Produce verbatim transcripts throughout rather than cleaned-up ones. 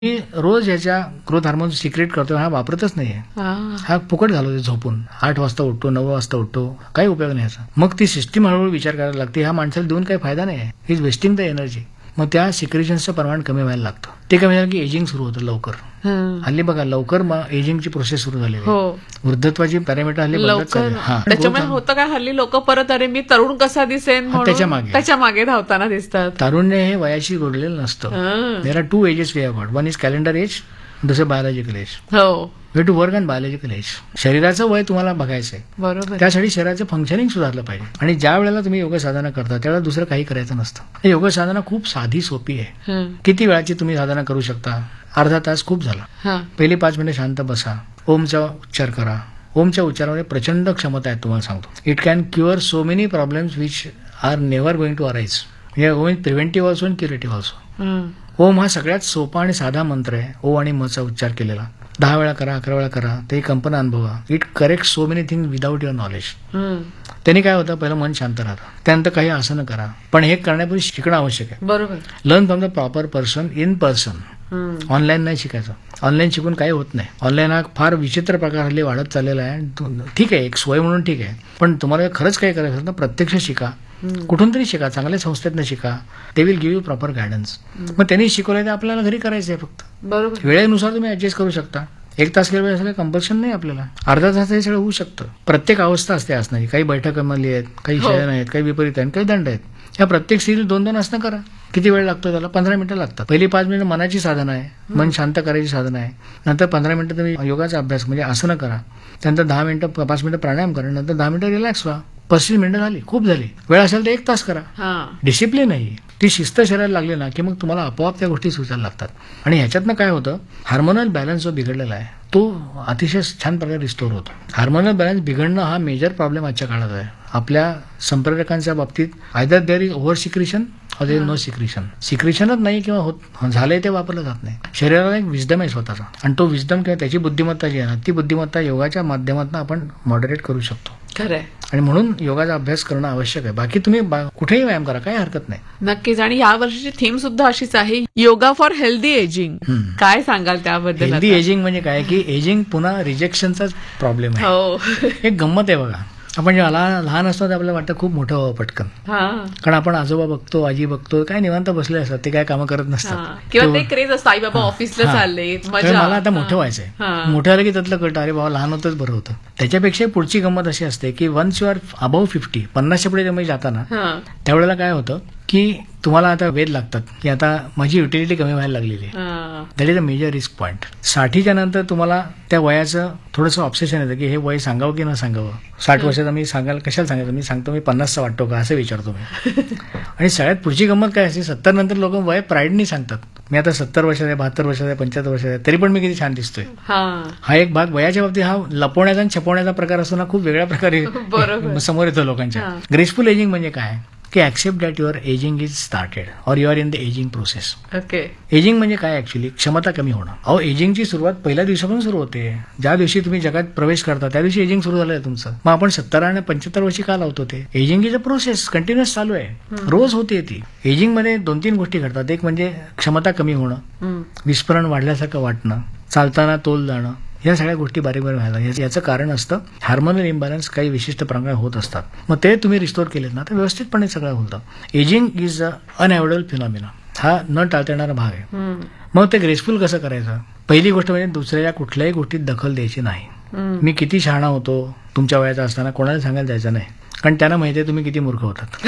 मी रोज याच्या growth hormone secret करतो, हा वापरतच नाहीये. हा फुकट घालवतो झोपून. आठ वाजता उठतो, नऊ वाजता उठतो, काही उपयोग नाही याचा. मग ती सिस्टीम हळूहळू विचार करायला लागते, ह्या माणसाला देऊन काही फायदा नाही आहे, he is wasting the energy. मग त्या सिक्रेशनचं प्रमाण कमी व्हायला लागतं. ते कमी झालं की एजिंग सुरू होतं लवकर. हल्ली बघा लवकर एजिंगची प्रोसेस सुरू झाली आहे. वृद्धत्वाची पॅरामीटर हल्ली बदलत चालली. त्याच्यामुळे होतं काय, हल्ली लोक परत अरे मी तरुण कसा दिसेन त्याच्या मागे त्याच्या मागे धावताना दिसतात. तारुण्य हे वयाशी जोडलेलं नसतं. There are to edges we have got. One is calendar age, दुसरं बायोलॉजिकल एज. हो, way to work on biological age. शरीराचं वय तुम्हाला बघायचं आहे, बरोबर. त्यासाठी शरीराचं फंक्शनिंग सुधारलं पाहिजे. आणि ज्या वेळेला तुम्ही योग साधना करता त्यावेळेला दुसरं काही करायचं नसतं. योग साधना खूप साधी सोपी आहे. किती वेळाची तुम्ही साधना करू शकता? अर्धा तास खूप झाला. पहिली पाच मिनिटं शांत बसा, ओमचा उच्चार करा. ओमच्या उच्चारामध्ये प्रचंड क्षमता आहे, तुम्हाला सांगतो. It can cure so many problems which are never going to arise. Om preventive also आणि क्युरेटिव्ह ऑल्सो. ओम हा सगळ्यात सोपा आणि साधा मंत्र आहे. ओ आणि मचा उच्चार केलेला दहा वेळा करा, अकरा वेळा करा, ते कंपन अनुभवा. It correct so many thing without your knowledge. त्यांनी काय होतं, पहिलं मन शांत राहतं, त्यानंतर काही आसनं करा. पण हे करण्यापूर्वी शिकणं आवश्यक आहे. बरोबर. Learn from the proper person in person. Online नाही शिकायचं. ऑनलाईन शिकून काही होत नाही. ऑनलाईन हा फार विचित्र प्रकार हल्ली वाढत चाललेला आहे. ठीक आहे, एक सोय म्हणून ठीक आहे, पण तुम्हाला खरंच काही करायचं असेल तर प्रत्यक्ष शिका, कुठून तरी शिका, चांगल्या संस्थेतनं शिका. ते will give you proper guidance. मग त्यांनी शिकवलंय ते आपल्याला घरी करायचं आहे. फक्त बरोबर वेळेनुसार तुम्ही ऍडजस्ट करू शकता. एक तास केलं पाहिजे कंपल्शन नाही आपल्याला. अर्धा तास हे सगळं होऊ शकतं. प्रत्येक अवस्था असते असणारी. काही बैठक मधली आहेत, काही शयन आहेत, काही विपरीत आहेत, काही दंड आहेत. ह्या प्रत्येक स्त्रीला दोन दोन आसनं करा. किती वेळ लागतो त्याला? पंधरा मिनिटं लागतात. पहिली पाच मिनिटं मनाची साधना आहे, मन शांत करायची साधना आहे. नंतर पंधरा मिनिटं तुम्ही योगाचा अभ्यास म्हणजे आसनं करा. त्यानंतर दहा मिनिटं पाच मिनिटं प्राणायाम करा. नंतर दहा मिनिटं रिलॅक्स व्हा. पस्तीस मिनिटं झाली, खूप झाली. वेळ असेल तर एक तास करा. डिसिप्लिन आहे ती. शिस्त शरीराला लागली ना की मग तुम्हाला आपोआप त्या गोष्टी सुचायला लागतात. आणि ह्याच्यातनं काय होतं, हार्मोनल बॅलन्स जो बिघडलेला आहे तो अतिशय छान प्रकारे रिस्टोर होतो. हार्मोनल बॅलन्स बिघडणं हा मेजर प्रॉब्लेम आजच्या काळात आहे. आपल्या संप्रेरकांच्या बाबतीत either there is over secretion और देअर इज नो सिक्रिशन. सिक्रिशनच नाही किंवा होत झालंय ते वापरलं जात नाही. शरीराला एक विजडम आहे स्वतःचा, आणि तो विजडम किंवा त्याची बुद्धिमत्ता जी आहे ना, ती बुद्धिमत्ता योगाच्या माध्यमातून आपण मॉडरेट करू शकतो. खरंय. आणि म्हणून योगाचा अभ्यास करणं आवश्यक आहे. बाकी तुम्ही कुठेही व्यायाम करा, काही हरकत नाही. नक्कीच. आणि या वर्षीची थीम सुद्धा अशीच आहे, योगा फॉर हेल्दी एजिंग. काय सांगाल त्याबद्दल? हेल्दी एजिंग म्हणजे काय की एजिंग पुन्हा रिजेक्शनचाच प्रॉब्लेम आहे. हो, एक गंमत आहे बघा. आपण जेव्हा लहान असतो तर आपल्याला वाटतं खूप मोठं व्हावं पटकन. कारण आपण आजोबा बघतो, आजी बघतो, काय निवांत बसले असतात, ते काय कामं करत नसतात. किंवा ते क्रेज असतं, आई बाबा ऑफिसला चालले, मला आता मोठं व्हायचंय. मोठं झालं की त्यातलं कळतं, अरे बाबा लहान होतच बरं होतं. त्याच्यापेक्षा पुढची गंमत अशी असते की once you R above fifty, पन्नासच्या पुढे तुम्ही जाताना त्यावेळेला काय होतं की तुम्हाला आता वेध लागतात की आता माझी युटिलिटी कमी व्हायला लागलेली आहे. That is a major risk point. साठीच्या नंतर तुम्हाला त्या वयाचं थोडंसं ऑब्सेशन येतं की हे वय सांगावं की न सांगावं. साठ वर्षाचं मी सांगायला कशाला सांगायचं, मी सांगतो मी पन्नासचा वाटतो का असं विचारतो मी. आणि सगळ्यात पुढची गंमत काय असते, सत्तर नंतर लोक वय प्राईडनी सांगतात, मी आता सत्तर वर्षाचा आहे, बहात्तर वर्षाचा आहे, पंच्याहत्तर वर्षाचा आहे, तरी पण मी किती छान दिसतोय. हा एक भाग वयाच्या बाबतीत हा लपवण्याचा आणि छपवण्याचा प्रकार असतो ना, खूप वेगळ्या प्रकारे समोर येतो लोकांच्या. ग्रेसफुल एजिंग म्हणजे काय की accept that your ageing is started और you are in the ageing process. Okay. Ageing म्हणजे काय ऍक्च्युली क्षमता कमी होणं. अहो एजिंगची सुरुवात पहिल्या दिवसापासून सुरू होते. ज्या दिवशी तुम्ही जगात प्रवेश करता त्या दिवशी एजिंग सुरू झालं आहे तुमचं. मग आपण सत्तर आणि पंच्याहत्तर वर्षी का लावतो ते? Ageing is a process, continuous चालू आहे, रोज होते ती. एजिंग मध्ये दोन तीन गोष्टी घडतात. एक म्हणजे क्षमता कमी होणं, विस्फोरण वाढल्यासारखं वाटणं, चालताना तोल जाणं, या सगळ्या गोष्टी बारीक बारीक व्हायला. याचं कारण असतं हार्मोनल इम्बॅलन्स काही विशिष्ट प्रमाणात होत असतात. मग ते तुम्ही रिस्टोर केलेत ना तर व्यवस्थितपणे सगळं होतं. Ageing is a अनएव्हॉइडेबल phenomena. हा न टाळता येणारा भाग आहे. मग ते ग्रेसफुल कसं करायचं? पहिली गोष्ट म्हणजे दुसऱ्या कुठल्याही गोष्टीत दखल द्यायची नाही. मी किती शहाणा होतो तुमच्या वयाचा असताना कोणाला सांगायला जायचं नाही, कारण त्यांना माहिती आहे तुम्ही किती मूर्ख होतात.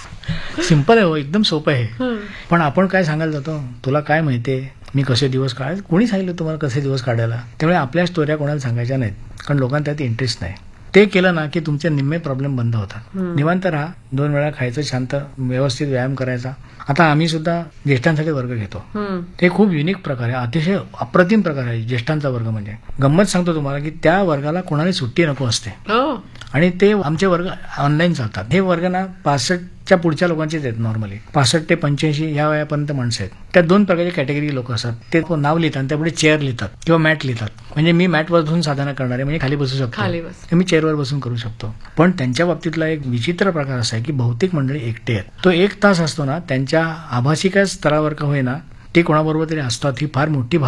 सिंपल आहे हो, एकदम सोपं आहे. पण आपण काय सांगायला जातो, तुला काय माहितीये मी कसे दिवस काढ. कोणी सांगितलं तुम्हाला कसे दिवस काढायला? त्यामुळे आपल्या स्टोऱ्या कोणाला सांगायच्या नाहीत, कारण लोकांना त्यात इंटरेस्ट नाही. ते केलं ना की तुमचे निम्मे प्रॉब्लेम बंद होतात. निवांत राहा, दोन वेळा खायचं, शांत व्यवस्थित व्यायाम करायचा. आता आम्ही सुद्धा ज्येष्ठांसाठी वर्ग घेतो. ते खूप युनिक प्रकार आहे, अतिशय अप्रतिम प्रकार आहे ज्येष्ठांचा वर्ग. म्हणजे गंमत सांगतो तुम्हाला की त्या वर्गाला कोणाला सुट्टी नको असते. आणि ते आमचे वर्ग ऑनलाईन चालतात. हे वर्ग ना पासष्टच्या पुढच्या लोकांचेच आहेत. नॉर्मली पासष्ट ते पंच्याऐंशी या वयापर्यंत माणसं आहेत. त्या दोन प्रकारचे कॅटेगरी लोक असतात. ते नाव लिहितात, त्यापुढे चेअर लिहितात किंवा मॅट लिहितात. म्हणजे मी मॅटवर बसून साधना करणारे, म्हणजे खाली बसू शकतो, मी चेअरवर बसून करू शकतो. पण त्यांच्या बाबतीतला एक विचित्र प्रकार असा आहे की बहुतेक मंडळी एकटे आहेत. तो एक तास असतो ना, त्यांच्या आभासिक स्तरावर का होईना ते कोणाबरोबर तरी असतात ही फार मोठी